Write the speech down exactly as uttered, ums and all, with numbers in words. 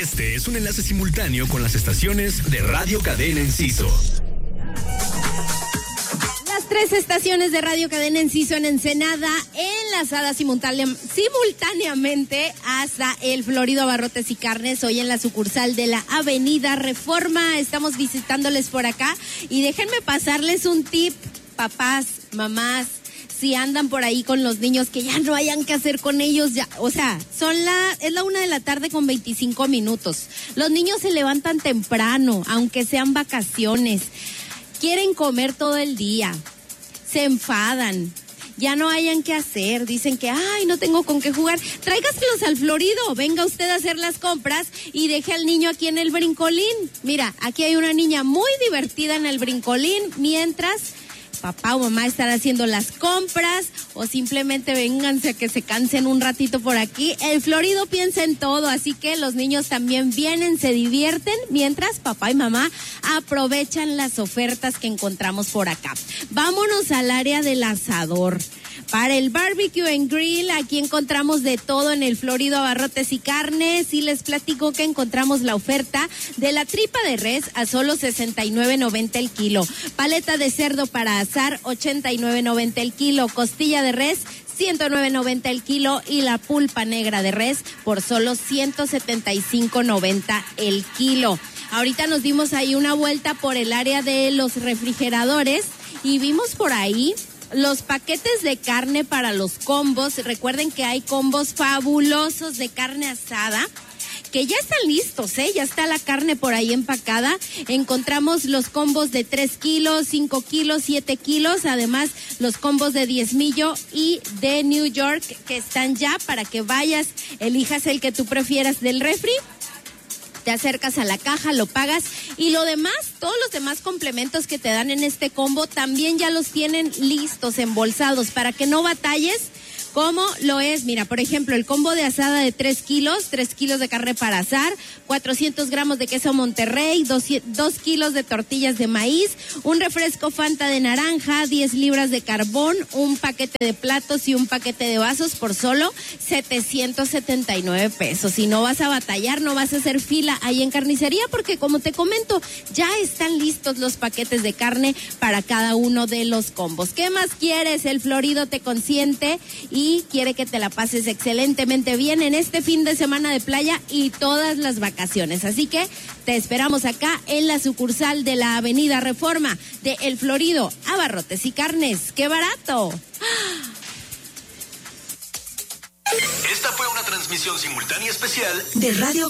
Este es un enlace simultáneo con las estaciones de Radio Cadena Enciso. Las tres estaciones de Radio Cadena Enciso en Ensenada, enlazadas simultánea, simultáneamente hasta el Florido Abarrotes y Carnes, hoy en la sucursal de la Avenida Reforma. Estamos visitándoles por acá y déjenme pasarles un tip, papás, mamás, si andan por ahí con los niños que ya no hayan que hacer con ellos, ya, o sea, son la, es la una de la tarde con veinticinco minutos. Los niños se levantan temprano, aunque sean vacaciones. Quieren comer todo el día, se enfadan, ya no hayan qué hacer, dicen que, ay, no tengo con qué jugar. Tráigaselos al Florido, venga usted a hacer las compras y deje al niño aquí en el brincolín. Mira, aquí hay una niña muy divertida en el brincolín, mientras papá o mamá están haciendo las compras o simplemente vénganse a que se cansen un ratito por aquí. El Florido piensa en todo, así que los niños también vienen, se divierten, mientras papá y mamá aprovechan las ofertas que encontramos por acá. Vámonos al área del asador. Para el barbecue and grill, aquí encontramos de todo en el Florido Abarrotes y Carnes, y les platico que encontramos la oferta de la tripa de res a solo sesenta y nueve noventa el kilo, paleta de cerdo para asar ochenta y nueve noventa el kilo, costilla de res ciento nueve noventa el kilo y la pulpa negra de res por solo ciento setenta y cinco noventa el kilo. Ahorita nos dimos ahí una vuelta por el área de los refrigeradores y vimos por ahí los paquetes de carne para los combos. Recuerden que hay combos fabulosos de carne asada que ya están listos, ¿eh? Ya está la carne por ahí empacada. Encontramos los combos de tres kilos, cinco kilos, siete kilos, además los combos de diezmillo y de New York que están ya para que vayas, elijas el que tú prefieras del refri. Te acercas a la caja, lo pagas y lo demás, todos los demás complementos que te dan en este combo también ya los tienen listos, embolsados, para que no batalles. ¿Cómo lo es? Mira, por ejemplo, el combo de asada de tres kilos, tres kilos de carne para asar, cuatrocientos gramos de queso Monterrey, dos kilos de tortillas de maíz, un refresco Fanta de naranja, diez libras de carbón, un paquete de platos y un paquete de vasos por solo setecientos setenta y nueve pesos. Y no vas a batallar, no vas a hacer fila ahí en carnicería, porque como te comento, ya están listos los paquetes de carne para cada uno de los combos. ¿Qué más quieres? El Florido te consiente y y quiere que te la pases excelentemente bien en este fin de semana de playa y todas las vacaciones. Así que te esperamos acá en la sucursal de la Avenida Reforma de El Florido, Abarrotes y Carnes. ¡Qué barato! Esta fue una transmisión simultánea especial de Radio